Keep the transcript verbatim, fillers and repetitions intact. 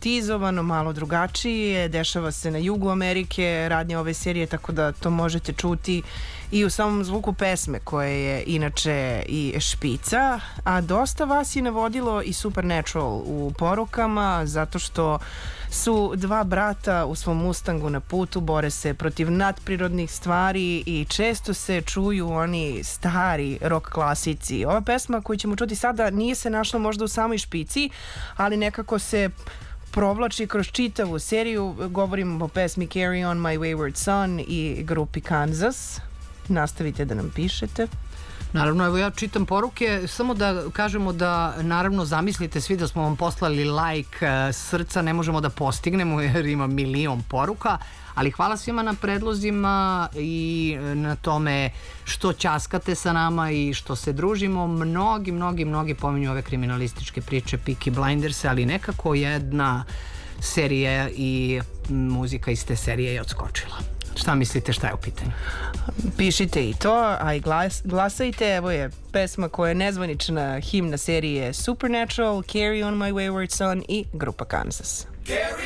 romantizovano, malo drugačije, dešava se na jugu Amerike, radnje ove serije, tako da to možete čuti i u samom zvuku pesme koje je inače i špica, a dosta vas je navodilo i Supernatural u porukama, zato što su dva brata u svom Mustangu na putu, bore se protiv nadprirodnih stvari i često se čuju oni stari rock klasici. Ova pesma koju ćemo čuti sada nije se našla možda u samoj špici, ali nekako se provlači kroz čitavu seriju. Govorim o pesmi Carry On My Wayward Son i grupi Kansas. Nastavite da nam pišete. Naravno, evo ja čitam poruke, samo da kažemo da naravno zamislite svi da smo vam poslali like, srca ne možemo da postignemo jer ima milion poruka, ali hvala svima na predlozima i na tome što ćaskate sa nama i što se družimo. Mnogi, mnogi, mnogi pominju ove kriminalističke priče, Peaky Blinders, ali nekako jedna serija i muzika iz te serije je odskočila. Šta mislite, šta je u pitanju? Pišite i to, a i glas, glasajte. Evo je pesma koja je nezvanična himna serije Supernatural, Carry On My Wayward Son i grupa Kansas.